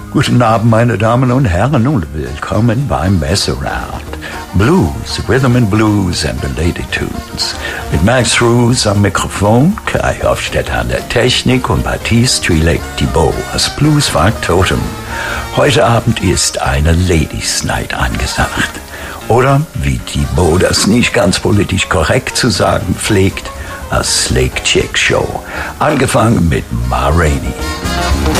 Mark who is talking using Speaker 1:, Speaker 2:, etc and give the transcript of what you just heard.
Speaker 1: Guten Abend, meine Damen und Herren, und willkommen beim Messaround. Blues, Rhythm and Blues and the Lady Tunes. Mit Max Roos am Mikrofon, Kai Hofstetter an der Technik und Baptiste Trilek-Thibault als Bluesfaktotum. Heute Abend ist eine Ladies Night angesagt. Oder, wie Thibault das nicht ganz politisch korrekt zu sagen pflegt, a Slick Chick Show. Angefangen mit Ma Rainey.